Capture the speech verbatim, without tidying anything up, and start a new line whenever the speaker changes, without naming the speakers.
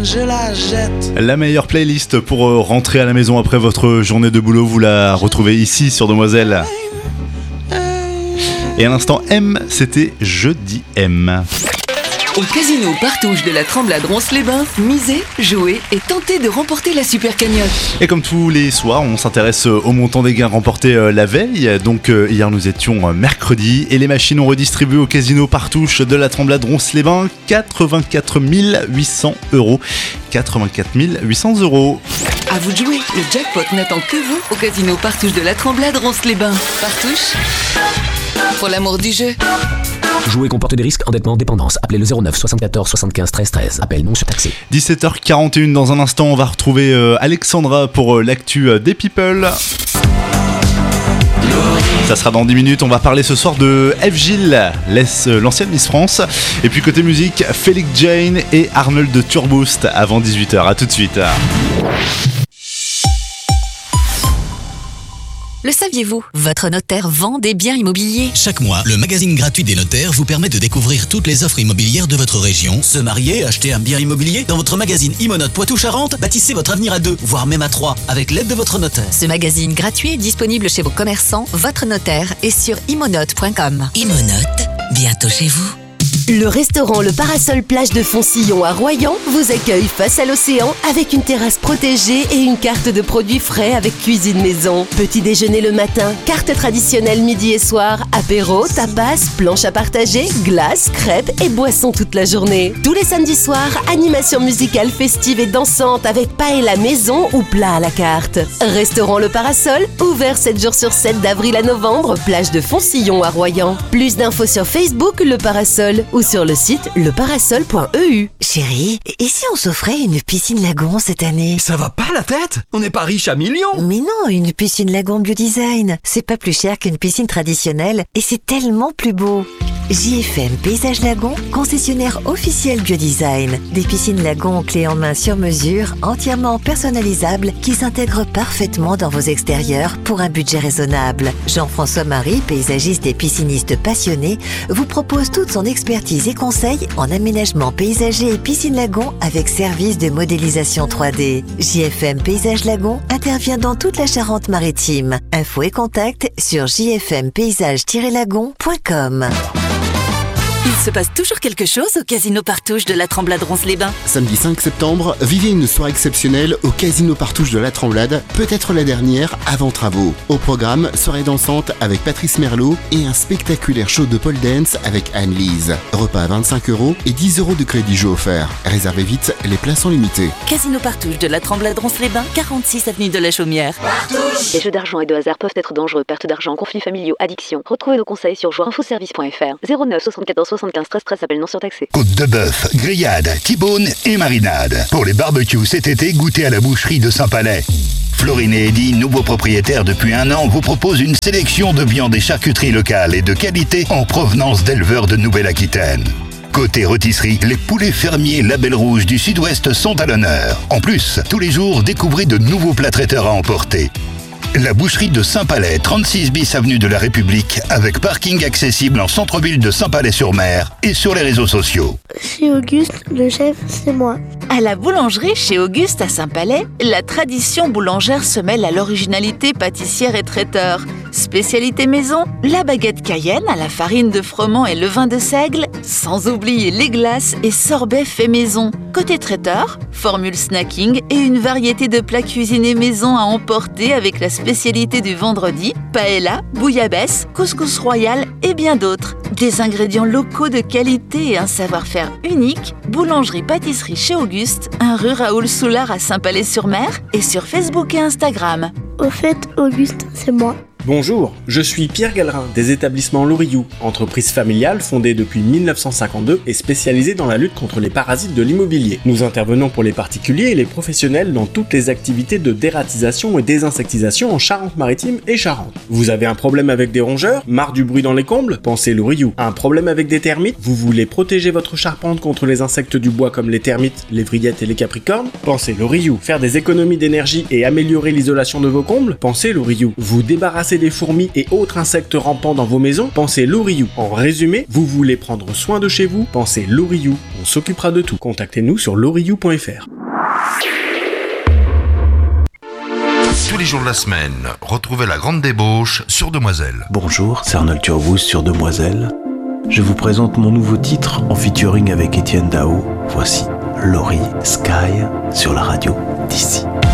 je la jette.
La meilleure playlist pour rentrer à la maison après votre journée de boulot, vous la retrouvez ici sur Demoiselle. Et à l'instant M, c'était Jeudi M.
Au casino Partouche de la Tremblade Ronces-les-Bains, misez, jouez et tentez de remporter la super cagnotte.
Et comme tous les soirs, on s'intéresse au montant des gains remportés la veille. Donc hier nous étions mercredi et les machines ont redistribué au casino Partouche de la Tremblade Ronces-les-Bains quatre-vingt-quatre mille huit cents euros. quatre-vingt-quatre mille huit cents euros.
À vous de jouer, le jackpot n'attend que vous au casino Partouche de la Tremblade Ronces-les-Bains. Partouche, pour l'amour du jeu.
Jouer comporte des risques, endettement, dépendance. Appelez le zéro neuf soixante-quatorze soixante-quinze treize treize. Appel non surtaxé.
dix-sept heures quarante et une, dans un instant, on va retrouver euh, Alexandra pour euh, l'actu euh, des People. Ça sera dans dix minutes, on va parler ce soir de F. Gilles, l'ancienne Miss France. Et puis côté musique, Félix Jane et Arnold de Turboost avant dix-huit heures. A tout de suite.
Le saviez-vous? Votre notaire vend des biens immobiliers.
Chaque mois, le magazine gratuit des notaires vous permet de découvrir toutes les offres immobilières de votre région. Se marier, acheter un bien immobilier. Dans votre magazine Imonote Poitou-Charentes, bâtissez votre avenir à deux, voire même à trois, avec l'aide de votre notaire.
Ce magazine gratuit est disponible chez vos commerçants, votre notaire et sur imonote point com.
Imonote, bientôt chez vous.
Le restaurant Le Parasol Plage de Foncillon à Royan vous accueille face à l'océan avec une terrasse protégée et une carte de produits frais avec cuisine maison. Petit déjeuner le matin, carte traditionnelle midi et soir, apéro, tapas, planche à partager, glace, crêpes et boissons toute la journée. Tous les samedis soirs, animation musicale festive et dansante avec paella maison ou plat à la carte. Restaurant Le Parasol, ouvert sept jours sur sept d'avril à novembre, plage de Foncillon à Royan. Plus d'infos sur Facebook Le Parasol ou sur le site le parasol point e u.
Chérie, et si on s'offrait une piscine lagon cette année?
Ça va pas la tête? On n'est pas riche à millions.
Mais non, une piscine lagon biodesign, c'est pas plus cher qu'une piscine traditionnelle et c'est tellement plus beau. J F M Paysage Lagon, concessionnaire officiel biodesign. Des piscines lagon clés en main sur mesure, entièrement personnalisables, qui s'intègrent parfaitement dans vos extérieurs pour un budget raisonnable. Jean-François Marie, paysagiste et pisciniste passionné, vous propose toute son expertise et conseils en aménagement paysager et piscine lagon avec service de modélisation trois D. J F M Paysage Lagon intervient dans toute la Charente-Maritime. Infos et contacts sur j f m paysage tiret lagon point com.
Il se passe toujours quelque chose au casino Partouche de la Tremblade Ronces-les-Bains.
Samedi cinq septembre, vivez une soirée exceptionnelle au casino Partouche de la Tremblade, peut-être la dernière avant travaux. Au programme, soirée dansante avec Patrice Merlot et un spectaculaire show de pole dance avec Anne-Lise. Repas à vingt-cinq euros et dix euros de crédit jeu offert. Réservez vite, les places sont limitées.
Casino Partouche de la Tremblade Ronces-les-Bains, quarante-six avenue de la Chaumière.
Partouche. Les jeux d'argent et de hasard peuvent être dangereux. Perte d'argent, conflits familiaux, addiction. Retrouvez nos conseils sur joueurinfoservice point f r. zéro neuf soixante-quatorze soixante-quinze treize treize, appel non surtaxé.
Côte de bœuf, grillade, T-bone et marinade. Pour les barbecues cet été, goûtez à la boucherie de Saint-Palais. Florine et Eddy, nouveaux propriétaires depuis un an, vous proposent une sélection de viandes et charcuteries locales et de qualité en provenance d'éleveurs de Nouvelle-Aquitaine. Côté rôtisserie, les poulets fermiers Label Rouge du Sud-Ouest sont à l'honneur. En plus, tous les jours, découvrez de nouveaux plats traiteurs à emporter. La boucherie de Saint-Palais, trente-six bis avenue de la République, avec parking accessible en centre-ville de Saint-Palais-sur-Mer et sur les réseaux sociaux.
Chez Auguste, le chef, c'est moi.
À la boulangerie chez Auguste à Saint-Palais, la tradition boulangère se mêle à l'originalité pâtissière et traiteur. Spécialité maison, la baguette cayenne à la farine de froment et levain de seigle, sans oublier les glaces et sorbets faits maison. Côté traiteur, formule snacking et une variété de plats cuisinés maison à emporter avec la spécialité du vendredi, paella, bouillabaisse, couscous royal et bien d'autres. Des ingrédients locaux de qualité et un savoir-faire unique, boulangerie-pâtisserie chez Auguste, un rue Raoul-Soulard à Saint-Palais-sur-Mer et sur Facebook et Instagram.
Au fait, Auguste, c'est moi.
Bonjour, je suis Pierre Gallerin des établissements Loriou, entreprise familiale fondée depuis mille neuf cent cinquante-deux et spécialisée dans la lutte contre les parasites de l'immobilier. Nous intervenons pour les particuliers et les professionnels dans toutes les activités de dératisation et désinsectisation en Charente-Maritime et Charente. Vous avez un problème avec des rongeurs? Marre du bruit dans les combles? Pensez Loriou. Un problème avec des termites? Vous voulez protéger votre charpente contre les insectes du bois comme les termites, les vrillettes et les capricornes? Pensez Loriou. Faire des économies d'énergie et améliorer l'isolation de vos combles? Pensez Loriou. Vous débarrasser chasser les fourmis et autres insectes rampants dans vos maisons? Pensez Loriou. En résumé, vous voulez prendre soin de chez vous? Pensez Loriou. On s'occupera de tout. Contactez-nous sur loriou point f r.
Tous les jours de la semaine, retrouvez la grande débauche sur Demoiselle.
Bonjour, c'est Arnold Turvous sur Demoiselle. Je vous présente mon nouveau titre en featuring avec Étienne Dao. Voici Laurie Sky sur la radio d'ici.